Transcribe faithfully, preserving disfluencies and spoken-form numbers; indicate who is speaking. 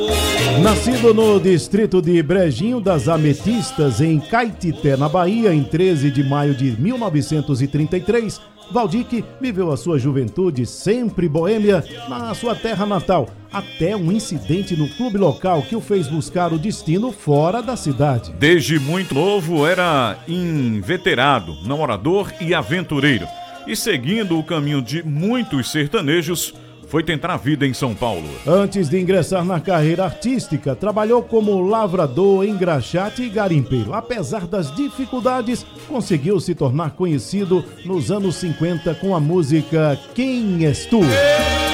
Speaker 1: Nascido no distrito de Brejinho das Ametistas, em Caetité, na Bahia, em treze de maio de mil novecentos e trinta e três, Valdique viveu a sua juventude sempre boêmia na sua terra natal, até um incidente no clube local que o fez buscar o destino fora da cidade.
Speaker 2: Desde muito novo era inveterado, namorador e aventureiro. E seguindo o caminho de muitos sertanejos, foi tentar a vida em São Paulo.
Speaker 1: Antes de ingressar na carreira artística, trabalhou como lavrador, engraxate e garimpeiro. Apesar das dificuldades, conseguiu se tornar conhecido nos anos cinquenta com a música Quem És Tu?